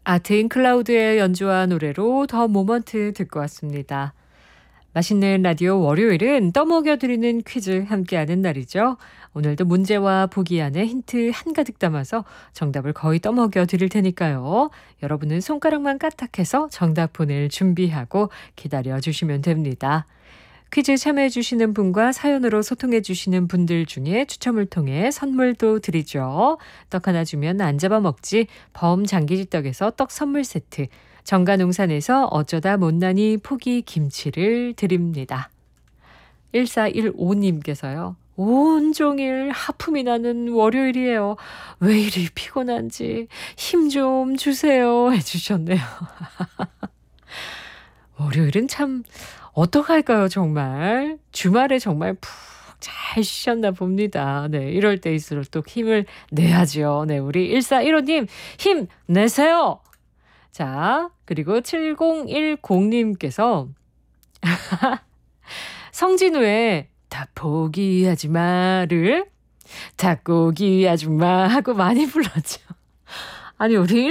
아트인클라우드의 연주와 노래로 더 모먼트 듣고 왔습니다. 맛있는 라디오 월요일은 떠먹여드리는 퀴즈 함께하는 날이죠. 오늘도 문제와 보기 안에 힌트 한가득 담아서 정답을 거의 떠먹여드릴 테니까요. 여러분은 손가락만 까딱해서 정답 보낼 준비하고 기다려주시면 됩니다. 퀴즈 참여해주시는 분과 사연으로 소통해주시는 분들 중에 추첨을 통해 선물도 드리죠. 떡 하나 주면 안 잡아먹지 범장기지떡에서 떡 선물 세트, 정가농산에서 어쩌다 못난이 포기 김치를 드립니다. 1415님께서요. 온종일 하품이 나는 월요일이에요. 왜 이리 피곤한지 힘 좀 주세요 해주셨네요. 월요일은 참 어떡할까요, 정말. 주말에 정말 푹 잘 쉬셨나 봅니다. 네, 이럴 때일수록 또 힘을 내야죠. 네, 우리 1415님 힘 내세요. 자, 그리고 7010님께서 성진우의 다 포기하지 마를 닭고기 아줌마 하고 많이 불렀죠. 아니, 우리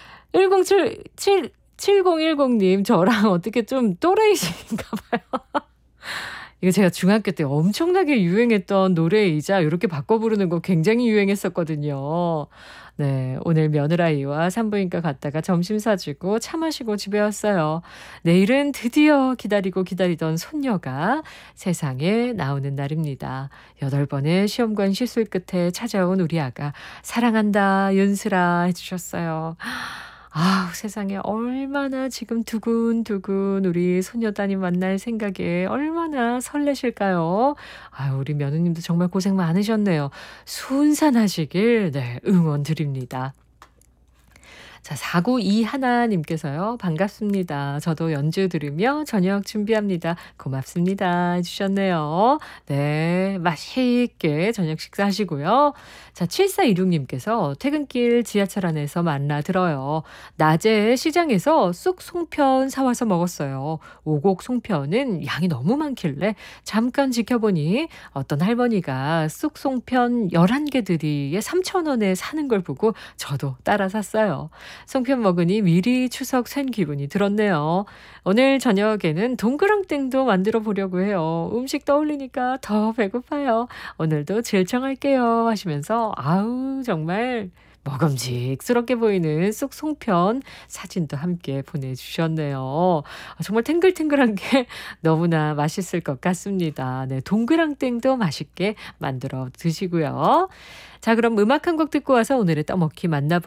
7010님 저랑 어떻게 좀 또래이신가 봐요. 이거 제가 중학교 때 엄청나게 유행했던 노래이자 이렇게 바꿔 부르는 거 굉장히 유행했었거든요. 네, 오늘 며느라이와 산부인과 갔다가 점심 사주고 차 마시고 집에 왔어요. 내일은 드디어 기다리던 손녀가 세상에 나오는 날입니다. 8번의 시험관 시술 끝에 찾아온 우리 아가 사랑한다 윤슬아 해주셨어요. 아, 세상에 얼마나 지금 두근두근 우리 손녀따님 만날 생각에 얼마나 설레실까요? 아, 우리 며느님도 정말 고생 많으셨네요. 순산하시길 네, 응원 드립니다. 자, 4921님께서요. 반갑습니다. 저도 연주 들으며 저녁 준비합니다. 고맙습니다 해주셨네요. 네, 맛있게 저녁 식사하시고요. 자, 7426님께서 퇴근길 지하철 안에서 만나 들어요. 낮에 시장에서 쑥 송편 사와서 먹었어요. 오곡 송편은 양이 너무 많길래 잠깐 지켜보니 어떤 할머니가 쑥 송편 11개들이에 3,000원에 사는 걸 보고 저도 따라 샀어요. 송편 먹으니 미리 추석 샌 기분이 들었네요. 오늘 저녁에는 동그랑땡도 만들어 보려고 해요. 음식 떠올리니까 더 배고파요. 오늘도 질청할게요 하시면서 아우 정말 먹음직스럽게 보이는 쑥 송편 사진도 함께 보내주셨네요. 정말 탱글탱글한 게 너무나 맛있을 것 같습니다. 네, 동그랑땡도 맛있게 만들어 드시고요. 자, 그럼 음악 한 곡 듣고 와서 오늘의 떠먹기 만나볼게요.